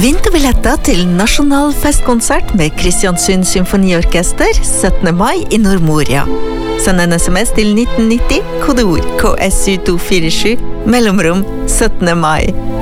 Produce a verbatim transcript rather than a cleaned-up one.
Vinterbilletter til Nasjonal festkonsert med Kristiansund Symfoniorkester syttende mai i Nordmoria. Send en sms til nitten nitti, kodeord K S U to fire sju, mellomrom syttende mai.